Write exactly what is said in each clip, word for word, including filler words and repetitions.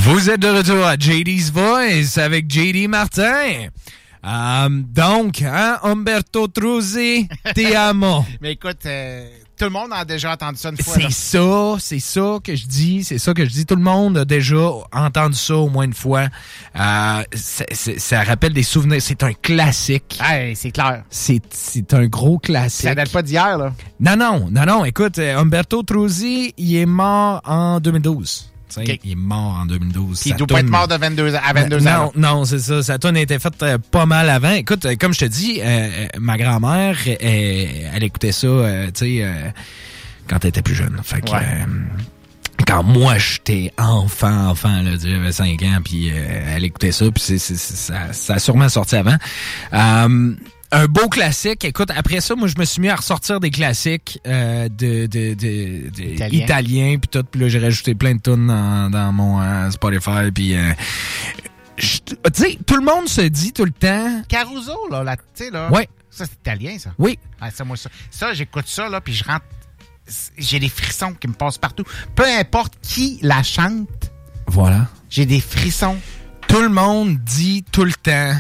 Vous êtes de retour à J D's Voice avec J D Martin. Euh, donc, hein, Umberto Truzzi, ti amo. Mais écoute, euh, tout le monde a déjà entendu ça une fois. C'est là. ça, c'est ça que je dis, c'est ça que je dis. Tout le monde a déjà entendu ça au moins une fois. Euh, c'est, c'est, ça rappelle des souvenirs. C'est un classique. Hey, c'est clair. C'est, c'est un gros classique. Ça date pas d'hier, là. Non, non, non, non. Écoute, Umberto Truzzi, il est mort en deux mille douze. Okay. Il est mort en deux mille douze. Puis il doit pas être mort de vingt-deux à vingt-deux non, ans. Non, non, c'est ça. Sa toune a été faite euh, pas mal avant. Écoute, euh, comme je te dis, euh, ma grand-mère, euh, elle écoutait ça, euh, tu sais, euh, quand elle était plus jeune. Fait que, ouais. euh, quand moi, j'étais enfant, enfant, là, j'avais cinq ans, puis euh, elle écoutait ça, puis c'est, c'est, c'est, ça, ça a sûrement sorti avant. Euh, Un beau classique. Écoute, après ça, moi, je me suis mis à ressortir des classiques euh, de, de, de, de Italien. italiens, puis tout. Puis là, j'ai rajouté plein de tunes dans, dans mon euh, Spotify. Puis, euh, tu sais, tout le monde se dit tout le temps... Caruso, là, là tu sais, là. Ouais. Ça, c'est italien, ça. Oui. Ah, ça, moi, ça. Ça, j'écoute ça, là, puis je rentre... J'ai des frissons qui me passent partout. Peu importe qui la chante. Voilà. J'ai des frissons. Tout le monde dit tout le temps...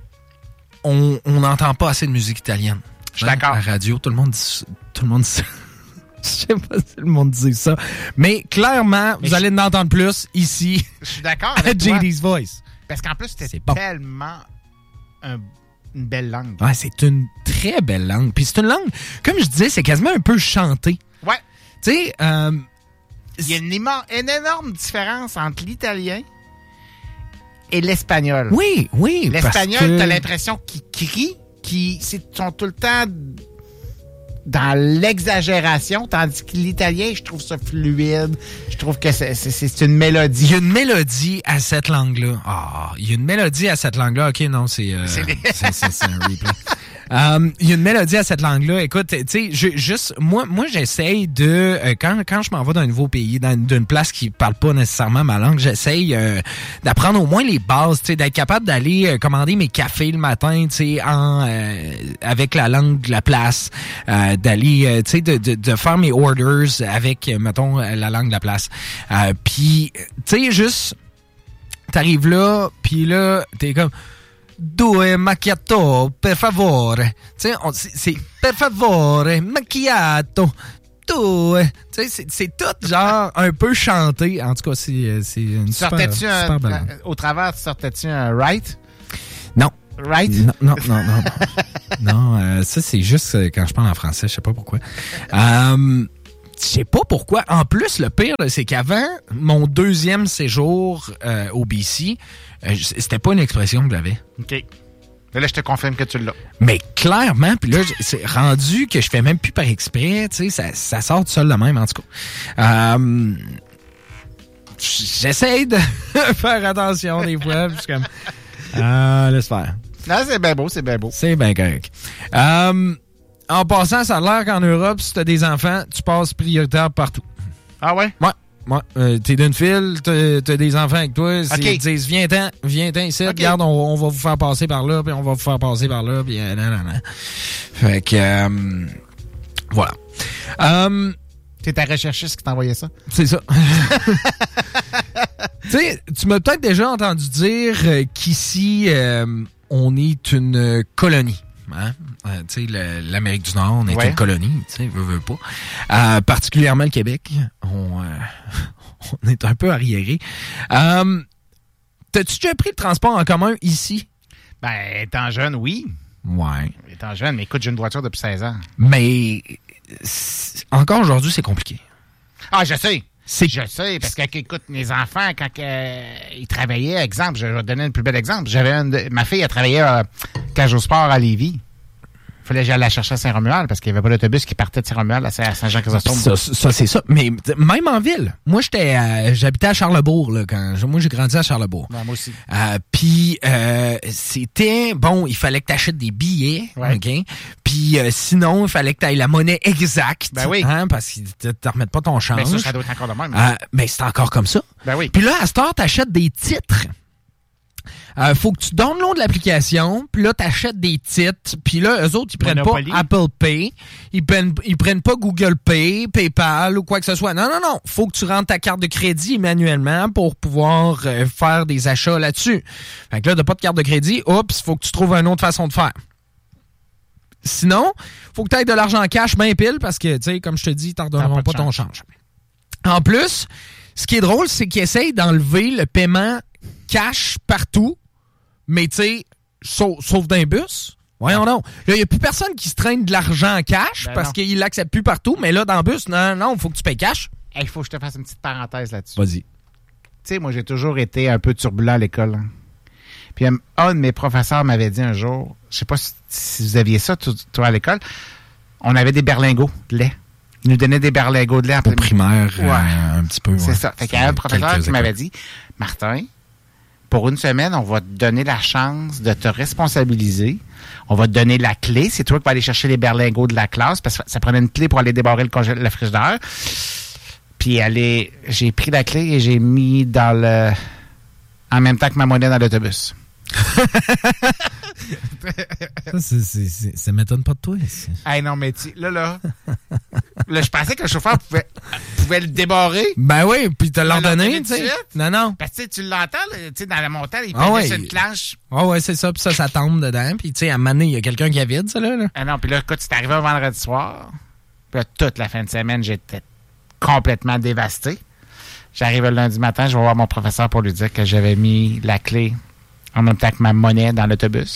On n'entend pas assez de musique italienne. Je suis d'accord. À la radio, tout le monde dit, tout le monde dit ça. Je sais pas si le monde dit ça. Mais clairement, mais vous je... allez en entendre plus ici. Je suis d'accord avec à J D's Voice. Parce qu'en plus, c'était bon. tellement un, une belle langue. Ouais, c'est une très belle langue. Puis c'est une langue, comme je disais, c'est quasiment un peu chanté. Ouais. Tu sais, euh, il y a une, immense, une énorme différence entre l'italien et l'espagnol. Oui, oui. L'espagnol, que... t'as l'impression qu'ils crient, qu'ils sont tout le temps dans l'exagération, tandis que l'italien, je trouve ça fluide. Je trouve que c'est, c'est, c'est une mélodie. Il y a une mélodie à cette langue-là. Ah, il y a une mélodie à cette langue-là. OK, non, c'est, euh, c'est, c'est, c'est, c'est un replay. Um, il y a une mélodie à cette langue-là. Écoute, tu sais, juste, moi, moi, j'essaye de, euh, quand, quand je m'en vais dans un nouveau pays, dans d'une place qui parle pas nécessairement ma langue, j'essaye euh, d'apprendre au moins les bases, tu sais, d'être capable d'aller euh, commander mes cafés le matin, tu sais, en euh, avec la langue de la place, euh, d'aller, euh, tu sais, de, de, de faire mes orders avec, euh, mettons, la langue de la place. Euh, puis, tu sais, juste, t'arrives là, puis là, t'es comme... Due macchiato, per favore. Tu sais, c'est, c'est per favore, macchiato, due. Tu sais, c'est, c'est tout genre un peu chanté. En tout cas, c'est, c'est une super, super belle langue. Au travers, tu sortais-tu un right? Non. Right? Non, non, non, non. non, euh, ça, c'est juste quand je parle en français, je sais pas pourquoi. Euh... Je sais pas pourquoi. En plus, le pire, c'est qu'avant mon deuxième séjour euh, au B C, euh, c'était pas une expression que j'avais. OK. Mais là, je te confirme que tu l'as. Mais clairement, puis là, c'est rendu que je fais même plus par exprès, tu sais, ça, ça sort tout seul de même, en tout cas. Euh, j'essaie de faire attention des fois, puis je suis comme... Ah, laisse faire. Non, c'est bien beau, c'est bien beau. C'est bien correct. Euh... En passant, ça a l'air qu'en Europe, si t'as des enfants, tu passes prioritaire partout. Ah ouais? Ouais. Ouais. Euh, t'es d'une file, t'as, t'as des enfants avec toi. Okay. Ils te disent, viens-t'en, viens-t'en ici. Okay. Regarde, on, on va vous faire passer par là, puis on va vous faire passer par là, puis euh, nan, nan, nan. Fait que, euh, voilà. Euh, C'est ta recherchiste qui t'a envoyé ça? C'est ça. Tu sais, tu m'as peut-être déjà entendu dire euh, qu'ici, euh, on est une colonie. Hein? Euh, tu sais, le, l'Amérique du Nord, on est ouais. une colonie, tu sais, veut, veut pas. Euh, particulièrement le Québec, on, euh, on est un peu arriéré. Euh, t'as-tu déjà pris le transport en commun ici? Ben, étant jeune, oui. Ouais. Étant jeune, mais écoute, j'ai une voiture depuis seize ans. Mais encore aujourd'hui, c'est compliqué. Ah, je sais. C'est... Je sais, parce que, écoute, mes enfants, quand euh, ils travaillaient, exemple, je vais donner le plus bel exemple. J'avais une de, ma fille, elle travaillait à Cage au Sport à Lévis. Il fallait que j'aille la chercher à Saint-Romuald parce qu'il n'y avait pas d'autobus qui partait de Saint-Romuald à Saint-Jean-Chrysostome. Ça, ça, c'est ça. Mais même en ville. Moi, j'étais, euh, j'habitais à Charlebourg, là, quand, moi, j'ai grandi à Charlebourg. Ouais, moi aussi. Euh, puis, euh, c'était, bon, il fallait que tu achètes des billets, ouais. OK? Puis, euh, sinon, il fallait que tu ailles la monnaie exacte. Ben oui. Hein, parce qu'ils ne te remettent pas ton change. Mais ça, ça doit être encore de même. Euh, mais c'est encore comme ça. Ben oui. Puis là, à cette heure, tu achètes des titres. Euh, faut que tu downloads l'application, puis là, t'achètes des titres, puis là, eux autres, ils prennent Monopoly. Pas Apple Pay, ils prennent, ils prennent pas Google Pay, PayPal ou quoi que ce soit. Non, non, non. Faut que tu rentres ta carte de crédit manuellement pour pouvoir euh, faire des achats là-dessus. Fait que là, t'as pas de carte de crédit, oups, faut que tu trouves une autre façon de faire. Sinon, faut que tu aies de l'argent en cash bien pile parce que, tu sais, comme je te dis, ils t'en donneront pas, pas ton change. En plus, ce qui est drôle, c'est qu'ils essayent d'enlever le paiement cash partout, mais tu sais, sauf, sauf d'un bus. Voyons donc. Là, il n'y a plus personne qui se traîne de l'argent en cash ben parce qu'il l'accepte plus partout, mais là, dans le bus, non, non, il faut que tu payes cash. Il hey, faut que je te fasse une petite parenthèse là-dessus. Vas-y. Tu sais, moi, j'ai toujours été un peu turbulent à l'école. Hein. Puis un de mes professeurs m'avait dit un jour, je sais pas si, si vous aviez ça, toi, à l'école, on avait des berlingots de lait. Ils nous donnaient des berlingots de lait en Au primaire, ouais. euh, un petit peu. C'est ouais. ça. Fait qu'il y a un professeur qui m'avait dit, Martin, pour une semaine, on va te donner la chance de te responsabiliser. On va te donner la clé. C'est toi qui vas aller chercher les berlingots de la classe parce que ça prenait une clé pour aller débarrer le, congé- le frigidaire. Puis aller, j'ai pris la clé et j'ai mis dans le... en même temps que ma monnaie dans l'autobus. ça, c'est, c'est, c'est, ça m'étonne pas de toi. Ici. Hey non, mais tu, là, là, là, je pensais que le chauffeur pouvait, pouvait le débarrer. Ben oui, puis te l'en donner, tu sais. Non, non. Parce que tu l'entends, tu sais, dans la montagne, il ah pèse ouais. sur une planche. Ah ouais, c'est ça, puis ça, ça tombe dedans. Puis tu sais, à un moment donné, il y a quelqu'un qui a vide, ça, là. là. Ah non, puis là, écoute, c'est arrivé un vendredi soir. Puis là, toute la fin de semaine, j'étais complètement dévasté. J'arrive le lundi matin, je vais voir mon professeur pour lui dire que j'avais mis la clé en même temps que ma monnaie dans l'autobus.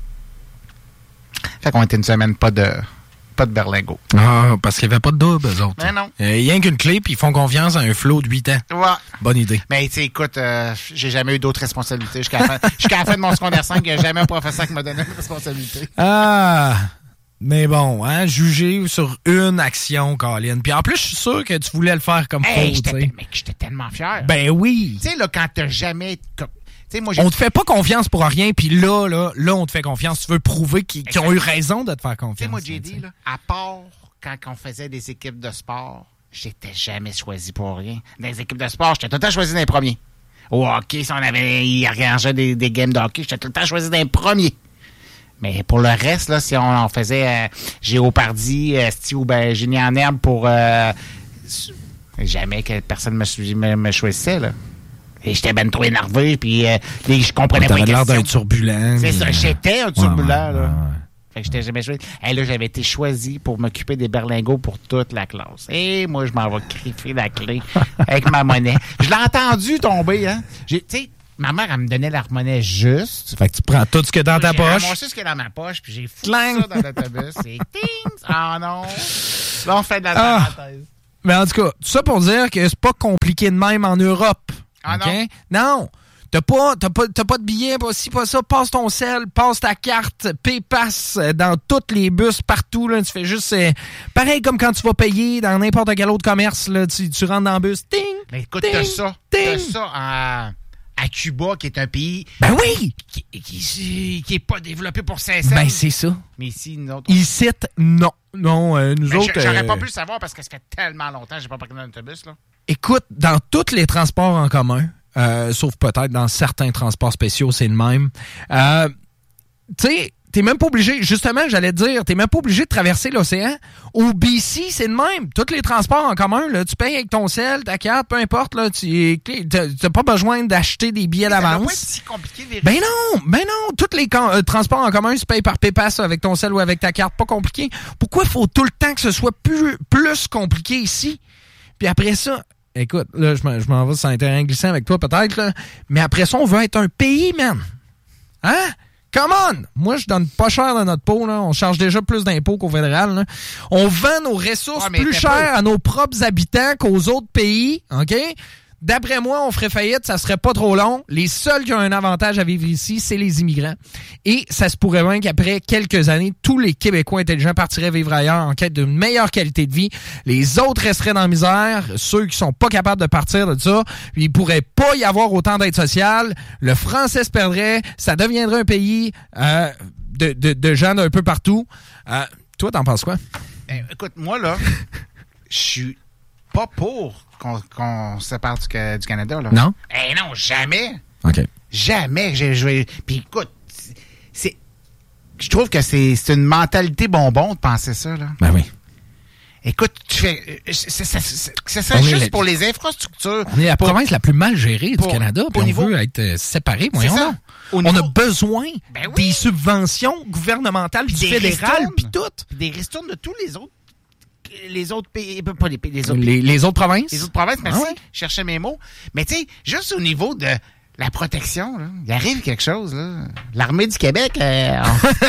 Fait qu'on était une semaine pas de pas de berlingot. Ah, parce qu'il n'y avait pas de double, eux autres. Mais non. Il euh, y a rien qu'une clé, puis ils font confiance à un flot de huit ans. Ouais. Bonne idée. Mais tu sais, écoute, euh, j'ai jamais eu d'autres responsabilités. Jusqu'à la fin, jusqu'à la fin de mon secondaire cinq, il n'y a jamais un professeur qui m'a donné une responsabilité. Ah! Mais bon, hein, juger sur une action, Colin. Puis en plus, je suis sûr que tu voulais le faire comme hey, faux, tu sais. Mais j'étais tellement fier. Ben oui. Tu sais, là, quand t'as jamais... Moi, on te fait pas confiance pour rien, puis là, là, là, on te fait confiance. Tu veux prouver qu'ils, qu'ils ont eu raison de te faire confiance. Tu sais, moi, j'ai dit, là, à part quand on faisait des équipes de sport, j'étais jamais choisi pour rien. Dans les équipes de sport, j'étais tout le temps choisi dans les premiers. Au hockey, si on avait il arrangeait des, des games de hockey, j'étais tout le temps choisi dans les premiers. Mais pour le reste, là, si on en faisait euh, Géopardy, euh, ou ben Génie en herbe pour... Euh, jamais que personne me, me, me choisissait, là. Et j'étais ben trop énervé, puis euh, je comprenais pas les questions. T'avais l'air d'un turbulent. C'est ça, j'étais un turbulent, ouais, ouais, là. Ouais, ouais. Fait que j'étais jamais choisi. Et là, j'avais été choisi pour m'occuper des berlingots pour toute la classe. Et moi, je m'en vais griffer la clé avec ma monnaie. Je l'ai entendu tomber, hein. Tu sais, ma mère, elle me donnait la monnaie juste. Fait que tu prends tout ce que est dans ta j'ai poche. J'ai ramassé ce qui est dans ma poche, puis j'ai foutu ça dans l'autobus. Et ting! Ah non! Là, on fait de la parenthèse. Ah. Mais en tout cas, tout ça pour dire que c'est pas compliqué de même en Europe. Ah okay? non? Non! T'as pas, t'as pas, t'as pas de billet, pas ci, pas ça. Passe ton sel, passe ta carte, paye-passe dans tous les bus, partout. Là, tu fais juste... Euh, pareil comme quand tu vas payer dans n'importe quel autre commerce. Là, tu, tu rentres dans le bus. Ting! Mais écoute, ting, t'as ça. Ting. T'as ça en... à Cuba, qui est un pays... Ben oui! Qui, qui, qui est pas développé pour sincère. Ben c'est ça. Mais ici, nous autres... Ici, non. Non, euh, nous ben, autres... J'aurais euh... pas pu le savoir parce que ça fait tellement longtemps que j'ai pas pris dans l'autobus, là. Écoute, dans tous les transports en commun, euh, sauf peut-être dans certains transports spéciaux, c'est le même. Euh, tu sais, t'es même pas obligé, justement, j'allais te dire, t'es même pas obligé de traverser l'océan. Au B C, c'est le même. Tous les transports en commun, là, tu payes avec ton sel, ta carte, peu importe, là, tu t'as, t'as pas besoin d'acheter des billets d'avance. Ça doit pas être si compliqué de ben non, ben non, tous les can- euh, transports en commun, tu payes par PayPass avec ton sel ou avec ta carte, pas compliqué. Pourquoi il faut tout le temps que ce soit plus, plus compliqué ici? Puis après ça, écoute, là, je m'en, je m'en vais sur un terrain glissant avec toi peut-être, là, mais après ça, on veut être un pays, man. Hein? Come on! Moi, je donne pas cher dans notre pot, là. On charge déjà plus d'impôts qu'au fédéral, là. On vend nos ressources ouais, plus cher à nos propres habitants qu'aux autres pays, OK? D'après moi, on ferait faillite, ça serait pas trop long. Les seuls qui ont un avantage à vivre ici, c'est les immigrants. Et ça se pourrait bien qu'après quelques années, tous les Québécois intelligents partiraient vivre ailleurs en quête d'une meilleure qualité de vie. Les autres resteraient dans la misère. Ceux qui sont pas capables de partir de ça, il pourrait pas y avoir autant d'aide sociale. Le français se perdrait. Ça deviendrait un pays euh, de, de, de gens d'un peu partout. Euh, toi, t'en penses quoi? Ben, écoute, moi, là, je suis pas pour... Qu'on, qu'on se sépare du, du Canada, là. Non? Eh non, jamais! OK. Jamais que j'ai joué. Puis écoute, c'est, je trouve que c'est, c'est une mentalité bonbon de penser ça, là. Ben oui. Écoute, tu fais, c'est, c'est, c'est, c'est ça juste la, pour les infrastructures. On est la pour, province la plus mal gérée pour, du Canada, puis on niveau, veut être séparés. Voyons donc. On niveau, a besoin ben oui. des subventions gouvernementales, du fédéral, puis tout. Des ristournes de tous les autres. Les autres pays, pas les pays, les autres, les, les autres provinces. Les autres provinces, merci. Ah ouais. Je cherchais mes mots. Mais tu sais, juste au niveau de la protection, là, il arrive quelque chose, là. L'Armée du Québec, euh,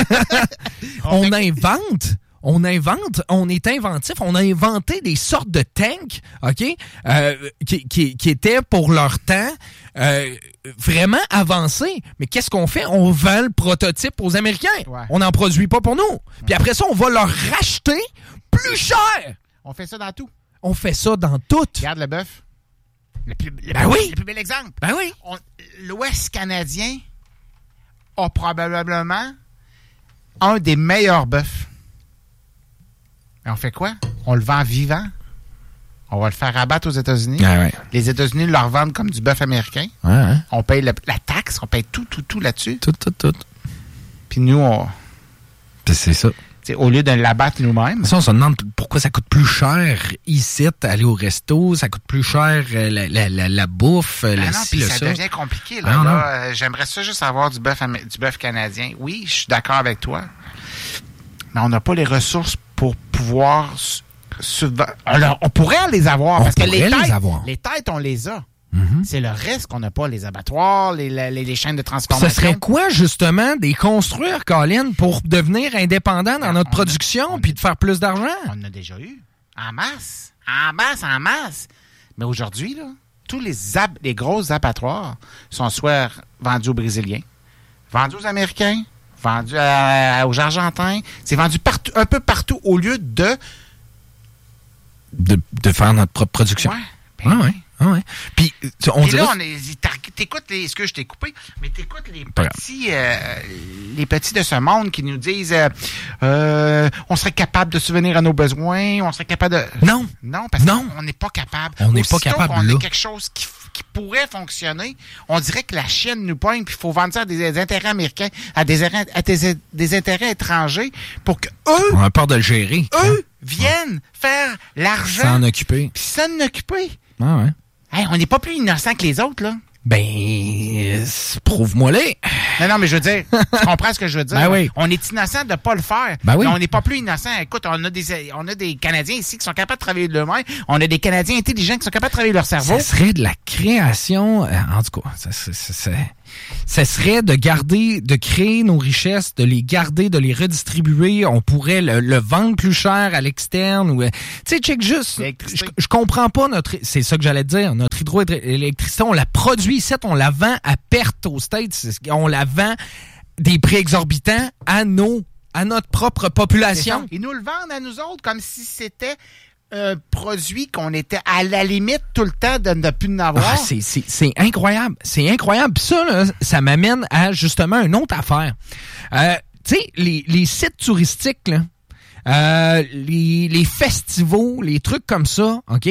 on, on invente. On invente, on est inventif, on a inventé des sortes de tanks, OK, euh, qui, qui, qui étaient pour leur temps euh, vraiment avancés. Mais qu'est-ce qu'on fait? On vend le prototype aux Américains. Ouais. On n'en produit pas pour nous. Ouais. Puis après ça, on va leur racheter plus cher. On fait ça dans tout. On fait ça dans tout. Regarde le bœuf. Le plus, le ben plus, oui. le plus bel exemple. Ben oui. On, L'Ouest canadien a probablement un des meilleurs bœufs. Mais on fait quoi? On le vend vivant. On va le faire abattre aux États-Unis. Ah ouais. Les États-Unis le revendent comme du bœuf américain. Ouais, hein? On paye le, la taxe, on paye tout, tout, tout là-dessus. Tout, tout, tout. Puis nous, on... C'est ça. T'sais, au lieu de l'abattre nous-mêmes. Ça, on se demande pourquoi ça coûte plus cher ici, aller au resto, ça coûte plus cher la, la, la, la bouffe, ah la non, ci, le ça. Ça devient compliqué. Là, ah, là. Euh, j'aimerais ça juste avoir du bœuf, du bœuf canadien. Oui, je suis d'accord avec toi. Mais on n'a pas les ressources pour pouvoir... Subven... Alors, on pourrait les avoir, on parce que les têtes, les, avoir. les têtes, on les a. Mm-hmm. C'est le reste qu'on n'a pas, les abattoirs, les, les, les chaînes de transformation. Ce serait quoi, justement, des construire, Colin, pour devenir indépendant dans notre on production puis de faire plus d'argent? On en a déjà eu. En masse. En masse, en masse. Mais aujourd'hui, là, tous les, ab- les gros abattoirs sont soit vendus aux Brésiliens, vendus aux Américains, vendus à, aux Argentins. C'est vendu partout, un peu partout au lieu de... De, de faire notre propre production. Ouais. Ben, ah ouais. Ah ouais. Puis, on dirait... là, on est, t'écoutes les... Excuse, je t'ai coupé, mais t'écoutes les petits... Euh, les petits de ce monde qui nous disent euh, euh, on serait capable de subvenir à nos besoins, on serait capable de... Non. Non, parce non. qu'on n'est pas capable. On n'est pas capable, on là. est quelque chose qui... qui pourrait fonctionner, on dirait que la Chine nous pogne puis il faut vendre ça à des, des intérêts américains, à des, à des, des intérêts étrangers pour que eux... On a peur de le gérer. Eux hein? viennent ouais. faire l'argent. S'en occuper. Puis s'en occuper. Ah ouais. Hey, on n'est pas plus innocent que les autres, là. Ben, euh, prouve-moi-les. Non, non, mais je veux dire, tu comprends ce que je veux dire? Ben oui. On est innocent de ne pas le faire. Ben oui. Mais on n'est pas plus innocent. Écoute, on a des, on a des Canadiens ici qui sont capables de travailler de l'eux-mêmes. On a des Canadiens intelligents qui sont capables de travailler leur cerveau. Ça serait de la création, en tout cas, ça, ça, ça, ça, ça serait de garder, de créer nos richesses, de les garder, de les redistribuer. On pourrait le, le vendre plus cher à l'externe. Ou, tu sais, check juste, je, je comprends pas notre, c'est ça que j'allais te dire, notre hydroélectricité, on la produit ici, on la vend à perte aux States, on la vend des prix exorbitants à nos, à notre propre population. Ils nous le vendent à nous autres comme si c'était un produit qu'on était à la limite tout le temps de ne plus en avoir. Ah, c'est, c'est, c'est incroyable. C'est incroyable. Puis ça, là, ça m'amène à justement une autre affaire. Euh, tu sais, les, les sites touristiques, là, euh, les, les festivals, les trucs comme ça, OK?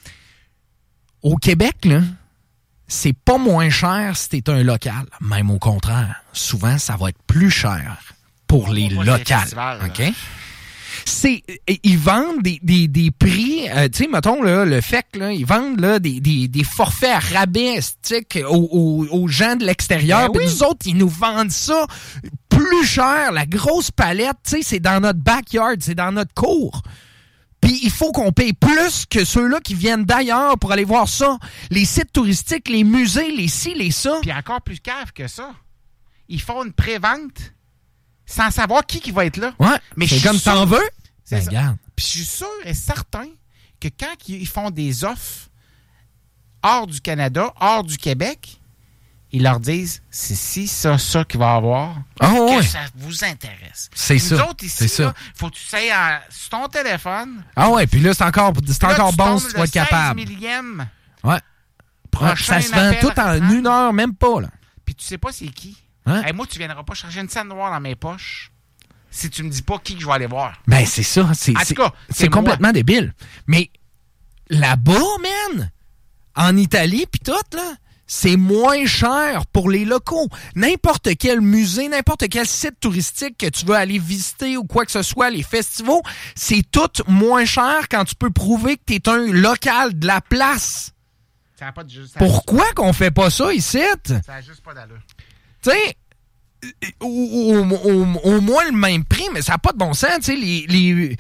Au Québec, là, c'est pas moins cher si t'es un local. Même au contraire. Souvent, ça va être plus cher pour les locales. OK? C'est, ils vendent des, des, des prix, euh, tu sais, mettons, là, le F E C, là, ils vendent là, des, des, des forfaits à rabais aux, aux, aux gens de l'extérieur. Ben oui. Nous autres, ils nous vendent ça plus cher. La grosse palette, tu sais, c'est dans notre backyard, c'est dans notre cour. Puis il faut qu'on paye plus que ceux-là qui viennent d'ailleurs pour aller voir ça. Les sites touristiques, les musées, les ci, les ça. Puis encore plus cave que ça. Ils font une pré-vente sans savoir qui, qui va être là. Ouais, mais c'est comme t'en veux. C'est ben, regarde. Puis je suis sûr et certain que quand ils font des offres hors du Canada, hors du Québec, ils leur disent, c'est si ça, ça qu'il va y avoir, oh, que ouais. ça vous intéresse. C'est Nous ça. autres ici, il faut que tu sais en, sur ton téléphone. Ah ouais, puis là, c'est encore, c'est là, encore tu bon si tu vas être capable. millième. Ouais. Prochain ça se vend tout en hein? une heure, même pas, là. Puis tu sais pas c'est qui. Hein? Hey, moi, tu viendras pas chercher une scène noire dans mes poches si tu me dis pas qui que je vais aller voir. Ben, c'est ça. C'est, en tout cas, c'est, c'est complètement débile. Mais là-bas, man, en Italie, pis tout, là, c'est moins cher pour les locaux. N'importe quel musée, n'importe quel site touristique que tu veux aller visiter ou quoi que ce soit, les festivals, c'est tout moins cher quand tu peux prouver que tu es un local de la place. Ça a pas de juste, ça Pourquoi juste... qu'on fait pas ça ici? Ça a juste pas d'allure. Tu sais, au, au, au, au moins le même prix, mais ça n'a pas de bon sens. Tu sais, les... les...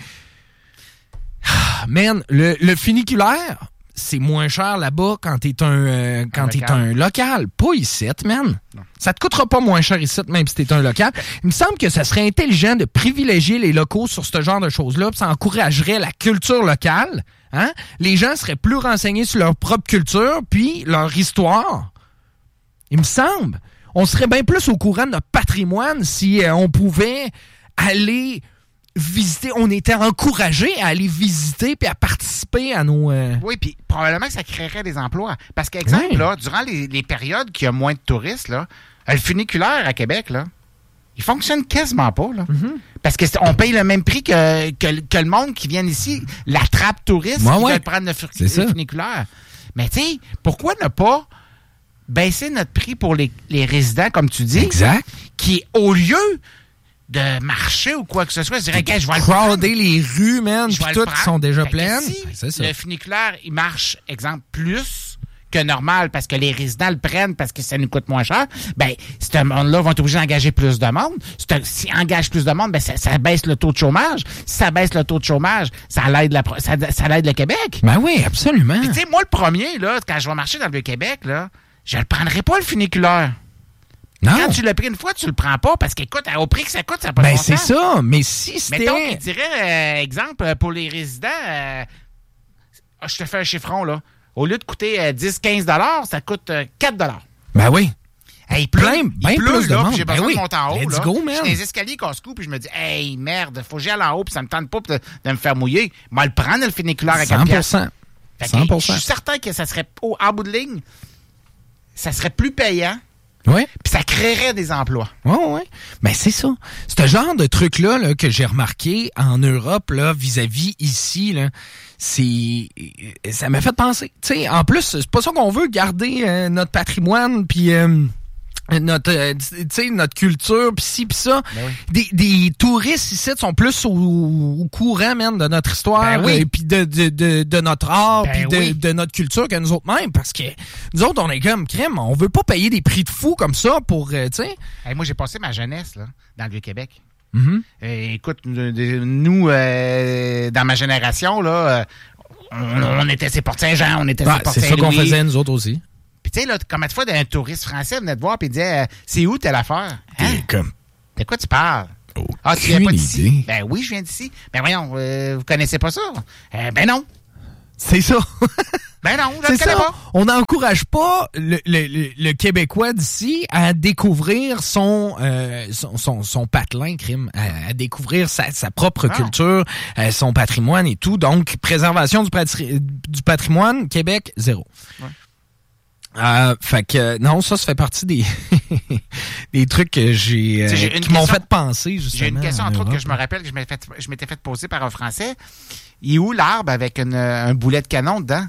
Ah, man, le, le funiculaire... c'est moins cher là-bas quand t'es un, euh, quand un t'es local. un local. Pas ici, man. Non. Ça te coûtera pas moins cher ici, même si t'es un local. Il me semble que ça serait intelligent de privilégier les locaux sur ce genre de choses-là, puis ça encouragerait la culture locale. Hein? Les gens seraient plus renseignés sur leur propre culture, puis leur histoire. Il me semble. On serait bien plus au courant de notre patrimoine si euh, on pouvait aller... visiter, on était encouragés à aller visiter puis à participer à nos... Euh... Oui, puis probablement que ça créerait des emplois. Parce qu'exemple, oui. là, durant les, les périodes qu'il y a moins de touristes, là, le funiculaire à Québec, là, il fonctionne quasiment pas, là. Mm-hmm. Parce qu'on paye le même prix que, que, que le monde qui vient ici, la trappe touriste, ouais, qui ouais. veut prendre le, fur- le funiculaire. Mais tu sais, pourquoi ne pas baisser notre prix pour les, les résidents, comme tu dis? Exact. Qui, au lieu... de marcher ou quoi que ce soit, je dirais, okay, je vais le prendre. Crowder les rues, man, puis toutes qui sont déjà pleines. Si c'est ça. Le funiculaire, il marche, exemple, plus que normal parce que les résidents le prennent parce que ça nous coûte moins cher, ben, ce monde-là vont être obligés d'engager plus de monde. S'ils engagent plus de monde, ben, ça, ça baisse le taux de chômage. Si ça baisse le taux de chômage, ça l'aide, la, ça, ça l'aide le Québec. Ben oui, absolument. Tu sais, moi, le premier, là, quand je vais marcher dans le Vieux-Québec, là, je le prendrai pas, le funiculaire. Non. Quand tu l'as pris une fois, tu le prends pas parce qu'écoute, au prix que ça coûte, ça n'a pas de bon sens. Ben, c'est ça. Mais si c'était... Mettons qu'il dirait, euh, exemple, pour les résidents, euh, je te fais un chiffron, là. Au lieu de coûter euh, dix à quinze dollars, ça coûte euh, quatre dollars. Ben oui. Hey, il pleut, plein, il ben pleut, plus là, de monde. Puis j'ai besoin ben oui. de monter en haut, Let's là. go, man. Je suis dans les escaliers casse-cou, puis je me dis, hey, merde, faut que j'aille en haut, puis ça me tente pas de, de me faire mouiller. Moi, le prendre, le funiculaire à quatre piastres. cent pour cent. cent pour cent. Je suis certain que ça serait, au, en bout de ligne, ça serait plus payant. Oui. Puis ça créerait des emplois. Oui, oui. Ben, c'est ça. Ce genre de truc-là là, que j'ai remarqué en Europe, là, vis-à-vis ici, là, c'est... ça m'a fait penser. Tu sais, en plus, c'est pas ça qu'on veut, garder euh, notre patrimoine, puis... Euh, notre euh, tu sais notre culture pis ci pis ça ben oui. des, des touristes ici sont plus au, au courant même de notre histoire ben oui. et puis de, de, de, de notre art ben puis de, oui. de notre culture que nous autres mêmes parce que nous autres on est comme crème, on veut pas payer des prix de fou comme ça pour euh, tu sais hey, moi j'ai passé ma jeunesse là dans le Vieux-Québec. Mm-hmm. euh, écoute nous euh, dans ma génération là euh, on, on était ces Port-Saint-Jean, on était ouais, ces Port-Saint-Louis. C'est ça qu'on faisait nous autres aussi. Puis tu sais, là, combien de fois d'un touriste français venait te voir et disait euh, c'est où telle affaire? Hein? Comme... De quoi tu parles? Oh, ah, tu viens pas d'ici? Ben oui, je viens d'ici. Ben voyons, euh, vous connaissez pas ça? Euh, ben non. C'est ça. Ben non, je ne connais pas. On n'encourage pas le, le, le, le Québécois d'ici à découvrir son, euh, son, son, son patelin, crime, à, à découvrir sa, sa propre non. culture, euh, son patrimoine et tout. Donc, préservation du, patri- du patrimoine, Québec, zéro. Ouais. Euh, fait que non, ça, ça fait partie des des trucs que j'ai, euh, j'ai qui question, m'ont fait penser justement. J'ai une question entre autres que je me rappelle que je m'étais fait, je m'étais fait poser par un Français. Il est où l'arbre avec une, un boulet de canon dedans?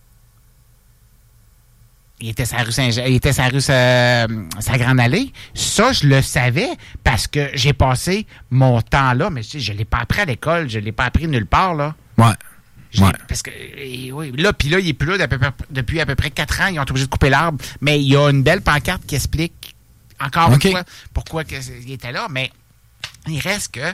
Il était sur la rue Saint-Jean, il était sur la rue sa, sa Grande Allée. Ça, je le savais parce que j'ai passé mon temps là, mais tu sais, je l'ai pas appris à l'école, je l'ai pas appris nulle part là. Ouais. Ouais. Parce que oui, là, puis là, il est plus là depuis, depuis à peu près quatre ans. Ils ont été obligés de couper l'arbre. Mais il y a une belle pancarte qui explique encore okay. une fois pourquoi que il était là. Mais il reste que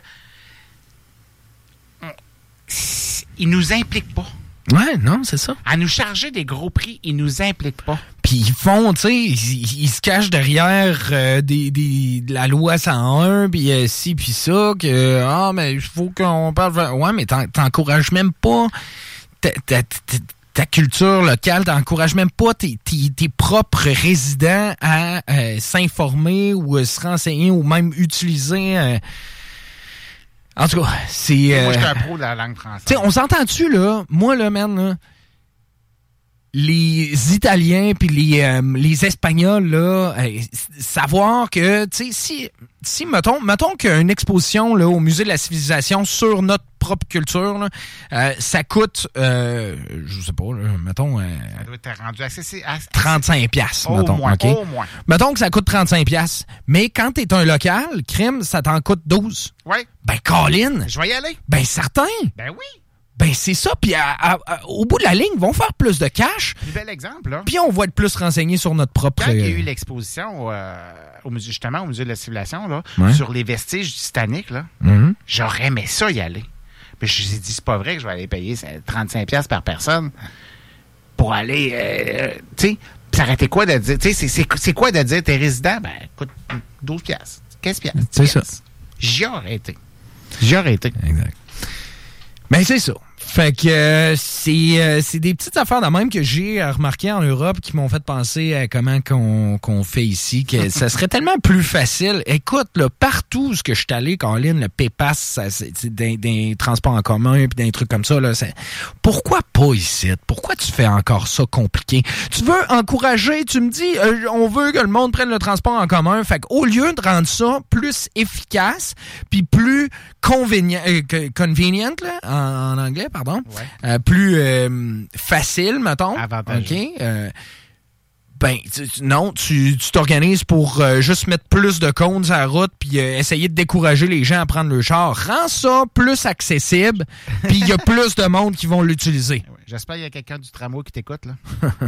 on, il nous implique pas. Ouais, non, c'est ça. À nous charger des gros prix, ils nous impliquent pas. Puis ils font, tu sais, ils, ils se cachent derrière euh, des, des, de la loi cent un, puis euh, ci, puis ça, que, ah, mais il faut qu'on parle... Ouais, mais t'en, t'encourages même pas ta, ta, ta, ta culture locale, t'encourages même pas tes, tes, tes propres résidents à euh, s'informer ou euh, se renseigner ou même utiliser... Euh, En tout cas, c'est... Euh, moi, je suis un pro de la langue française. Tu sais, on s'entend-tu, là? Moi, là, man, là, les Italiens puis les euh, les Espagnols là, euh, savoir que tu sais si si mettons mettons qu'il y a une exposition là au musée de la civilisation sur notre propre culture là, euh, ça coûte euh, je sais pas là, mettons euh, ça doit être rendu assez, assez trente-cinq piastres au mettons, moins, OK. Au moins. Mettons que ça coûte trente-cinq piastres, mais quand t'es un local, crime, ça t'en coûte douze. Oui. Ben Colin, je vais y aller. Ben certain. Ben oui. Ben, c'est ça. Puis, à, à, à, au bout de la ligne, ils vont faire plus de cash. Plus bel exemple, là. Puis, on va être plus renseigné sur notre propre... Quand il y a eu l'exposition, euh, au musée, justement, au Musée de la Civilisation, là, ouais. sur les vestiges du Titanic, là, mm-hmm. j'aurais aimé ça y aller. Puis, je me suis dit, c'est pas vrai que je vais aller payer trente-cinq piastres par personne pour aller... Euh, tu sais, ça aurait été quoi de dire... Tu sais, c'est, c'est quoi de dire, t'es résident? Ben, écoute, douze piastres, quinze piastres. C'est ça. J'y aurais été. J'y aurais été. Exact. Ben, c'est ça. Fait que euh, c'est euh, c'est des petites affaires de même que j'ai remarqué en Europe qui m'ont fait penser à comment qu'on qu'on fait ici, que ça serait tellement plus facile. Écoute, là, partout ce que je suis allé, Colin, le PayPass, ça, c'est, c'est des, des transports en commun puis des trucs comme ça, là, c'est... Pourquoi pas ici? Pourquoi tu fais encore ça compliqué? Tu veux encourager, tu me dis, euh, on veut que le monde prenne le transport en commun. Fait qu'au lieu de rendre ça plus efficace puis plus convenient, euh, convenient là, en, en anglais, pardon, ouais. euh, plus euh, facile, mettons. Avantageux. OK. Euh, ben, tu, tu, non, tu, tu t'organises pour euh, juste mettre plus de cônes sur la route puis euh, essayer de décourager les gens à prendre le char. Rends ça plus accessible puis il y a plus de monde qui vont l'utiliser. Ouais, j'espère qu'il y a quelqu'un du tramway qui t'écoute, là.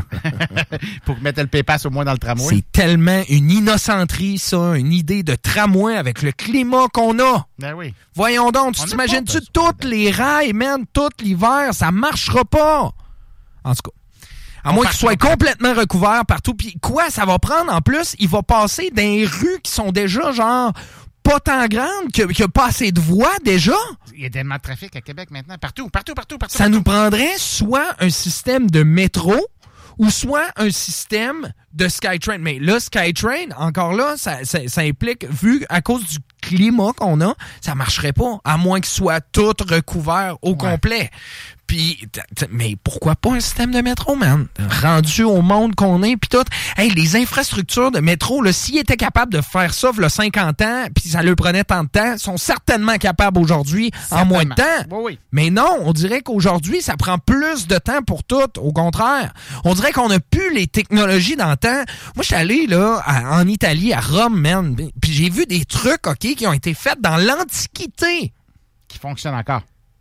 Pour mettre le PayPass au moins dans le tramway. C'est tellement une innocenterie, ça, une idée de tramway avec le climat qu'on a. Ben oui. Voyons donc, tu t'imagines-tu toutes les rails, man, tout l'hiver, ça marchera pas. En tout cas. À moins qu'il soit complètement recouvert partout. Puis quoi, ça va prendre en plus, il va passer dans les rues qui sont déjà genre pas tant grandes, qu'il n'y a pas assez de voies déjà. Il y a tellement de trafic à Québec maintenant. Partout, partout, partout, partout. Ça partout. nous prendrait soit un système de métro ou soit un système de SkyTrain. Mais là, SkyTrain, encore là, ça, ça, ça implique, vu à cause du climat qu'on a, ça marcherait pas, à moins qu'il soit tout recouvert au ouais. complet. Puis, t- t- mais pourquoi pas un système de métro, man? Rendu au monde qu'on est, puis tout. Hey, les infrastructures de métro, là, s'ils étaient capables de faire ça, il y a cinquante ans, puis ça leur prenait tant de temps, sont certainement capables aujourd'hui en moins de temps. Oui, oui. Mais non, on dirait qu'aujourd'hui, ça prend plus de temps pour tout. Au contraire, on dirait qu'on n'a plus les technologies dans le temps. Moi, je suis allé, là, à, en Italie, à Rome, man, puis j'ai vu des trucs, OK, qui ont été faits dans l'Antiquité. Qui fonctionnent encore.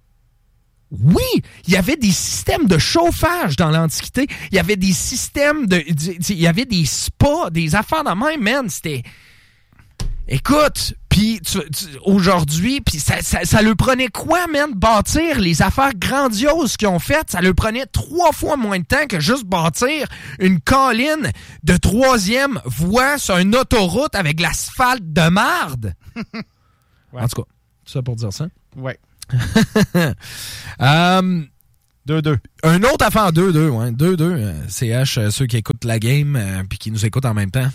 Oui, il y avait des systèmes de chauffage dans l'Antiquité. Il y avait des systèmes de... Il y avait des spas, des affaires de même, man. C'était... Écoute, puis aujourd'hui, puis ça, ça, ça leur prenait quoi, man, bâtir les affaires grandioses qu'ils ont faites? Ça leur prenait trois fois moins de temps que juste bâtir une colline de troisième voie sur une autoroute avec de l'asphalte de marde. Ouais. En tout cas, tout ça pour dire ça. Ouais. um, deux deux. Un autre affaire, deux deux, ouais. deux deux. Euh, C H, euh, ceux qui écoutent la game euh, puis qui nous écoutent en même temps.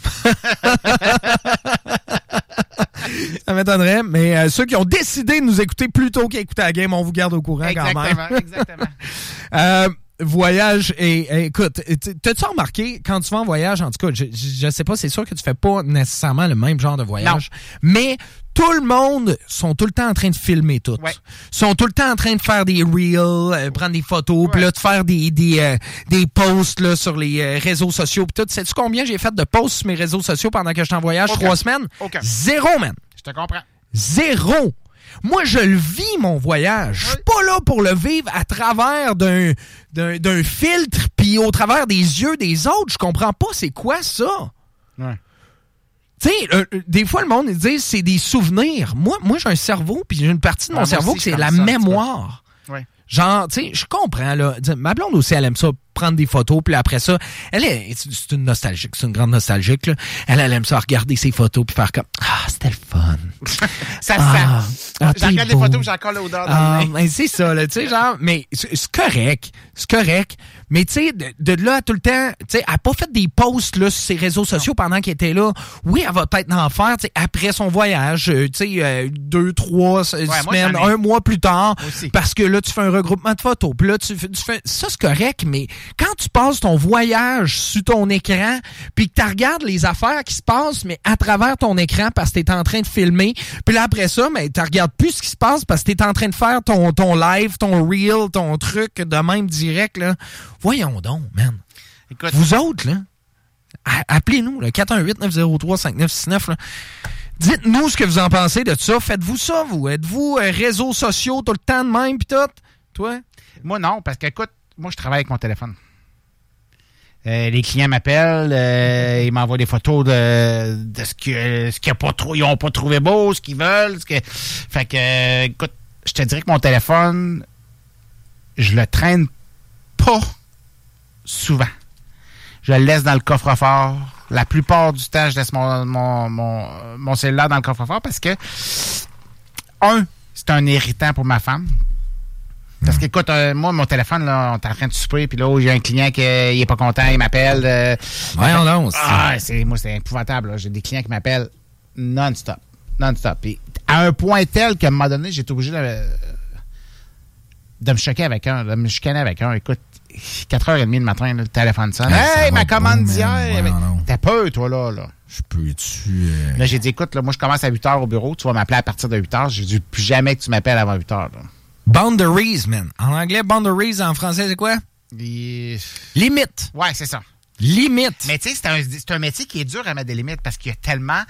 Ça m'étonnerait, mais euh, ceux qui ont décidé de nous écouter plus tôt qu'écouter la game, on vous garde au courant exactement, quand même. Exactement, exactement. euh, Voyage, et, et écoute, t'as-tu remarqué, quand tu vas en voyage, en tout cas, je, je sais pas, c'est sûr que tu fais pas nécessairement le même genre de voyage, non. Mais tout le monde sont tout le temps en train de filmer tout. Ouais. Sont tout le temps en train de faire des reels, euh, prendre des photos, ouais. Puis là, de faire des des, euh, des posts là, sur les euh, réseaux sociaux. Puis tout. Sais-tu combien j'ai fait de posts sur mes réseaux sociaux pendant que j'étais en voyage? Okay. Trois semaines? Okay. Zéro, man. Je te comprends. Zéro. Moi, je le vis, mon voyage. Je suis pas là pour le vivre à travers d'un, d'un, d'un filtre puis au travers des yeux des autres. Je comprends pas c'est quoi ça. Ouais. Tu sais, euh, des fois, le monde ils disent c'est des souvenirs. Moi, moi j'ai un cerveau puis j'ai une partie de mon ah, cerveau que c'est la ça, mémoire. Ouais. Genre, tu sais, je comprends, là. Ma blonde aussi, elle aime ça, prendre des photos, puis après ça, elle est, c'est une nostalgique, c'est une grande nostalgique, là. Elle, elle aime ça, regarder ses photos, puis faire comme, ah, c'était le fun. Ça ah, sent. Ah, je regarde les photos, j'ai encore l'odeur dans ah, le nez. Mais c'est ça, là, tu sais, genre, mais c'est, c'est correct, c'est correct, mais tu sais, de, de là, tout le temps, tu sais, elle n'a pas fait des posts, là, sur ses réseaux sociaux non. pendant qu'elle était là. Oui, elle va peut-être en faire, tu sais, après son voyage, euh, tu sais, euh, deux, trois ouais, semaines, moi, un mois plus tard, parce que là, tu fais un regroupement de photos, puis là, tu, tu fais, ça, c'est correct, mais Quand tu passes ton voyage sur ton écran, puis que tu regardes les affaires qui se passent, mais à travers ton écran parce que tu es en train de filmer, puis là après ça, mais tu regardes plus ce qui se passe parce que tu es en train de faire ton, ton live, ton reel, ton truc de même direct, là. Voyons donc, man. Écoute, vous autres, là, appelez-nous, là, quatre un huit neuf zéro trois cinq neuf six neuf, là. Dites-nous ce que vous en pensez de ça. Faites-vous ça, vous? Êtes-vous euh, réseaux sociaux tout le temps de même, pis tout? Toi? Moi, non, parce que, écoute, moi, je travaille avec mon téléphone. Euh, les clients m'appellent, euh, ils m'envoient des photos de, de ce que ce qu'ils pas trop, ils ont pas trouvé beau, ce qu'ils veulent. Ce que... Fait que, euh, écoute, je te dirais que mon téléphone, je le traîne pas souvent. Je le laisse dans le coffre-fort. La plupart du temps, je laisse mon, mon, mon, mon cellulaire dans le coffre-fort parce que, un, c'est un irritant pour ma femme. Parce qu'écoute, euh, moi, mon téléphone, là, on est en train de souper, puis là, j'ai un client qui euh, il est pas content, il m'appelle. Euh, Voyons donc. Ah, c'est, moi, c'est épouvantable. Là. J'ai des clients qui m'appellent non-stop. Non-stop. Puis à un point tel qu'à un moment donné, j'ai été obligé de, de me choquer avec un, de me chicaner avec un. Écoute, quatre heures trente le matin, là, le téléphone sonne. Hey, hey ma commande d'hier! T'as peur, toi, là, là. Je peux-tu... Euh... Là, j'ai dit, écoute, là, moi, je commence à huit heures au bureau. Tu vas m'appeler à partir de huit heures. J'ai dit, plus jamais que tu m'appelles avant huit heures, là. Boundaries, man. En anglais, boundaries, en français, c'est quoi? Les... Limite. Ouais, c'est ça. Limite. Mais tu sais, c'est un, c'est un métier qui est dur à mettre des limites parce qu'il y a tellement...